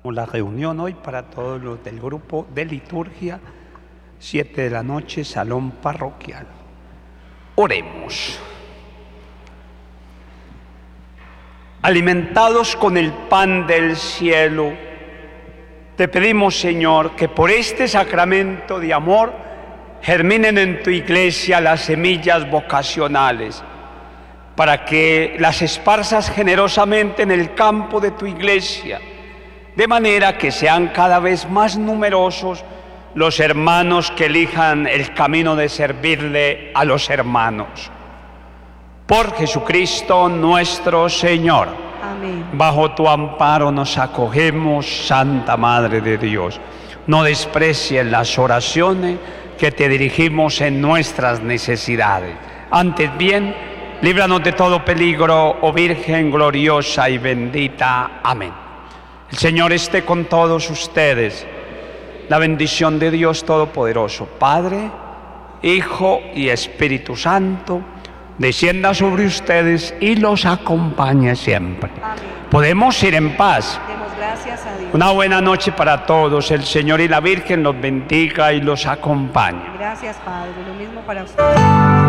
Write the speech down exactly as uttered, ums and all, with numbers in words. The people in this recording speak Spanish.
La reunión hoy para todos los del grupo de liturgia, siete de la noche, salón parroquial. Oremos. Alimentados con el pan del cielo, te pedimos, Señor, que por este sacramento de amor germinen en tu iglesia las semillas vocacionales, para que las esparzas generosamente en el campo de tu iglesia, de manera que sean cada vez más numerosos los hermanos que elijan el camino de servirle a los hermanos. Por Jesucristo nuestro Señor. Amén. Bajo tu amparo nos acogemos, Santa Madre de Dios. No desprecies las oraciones que te dirigimos en nuestras necesidades. Antes bien, líbranos de todo peligro, oh Virgen gloriosa y bendita. Amén. El Señor esté con todos ustedes. La bendición de Dios Todopoderoso, Padre, Hijo y Espíritu Santo, descienda sobre ustedes y los acompañe siempre. Amén. Podemos ir en paz. Demos gracias a Dios. Una buena noche para todos. El Señor y la Virgen los bendiga y los acompañe. Gracias, Padre. Lo mismo para ustedes.